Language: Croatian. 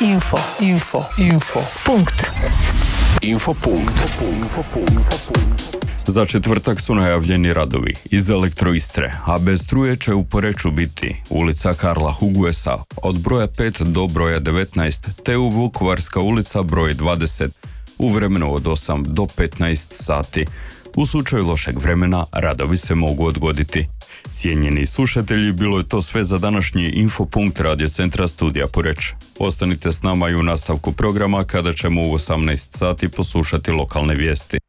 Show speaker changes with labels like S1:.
S1: Punkt.
S2: Za četvrtak su najavljeni radovi iz Elektroistre, a bez struje će u Poreču biti ulica Karla Huguesa od broja 5 do broja 19, te u Vukovarska ulica broj 20 u vremenu od 8 do 15 sati. U slučaju lošeg vremena radovi se mogu odgoditi. Cijenjeni slušatelji, bilo je to sve za današnji Infopunkt Radio Centra Studija Poreč. Ostanite s nama i u nastavku programa kada ćemo u 18 sati poslušati lokalne vijesti.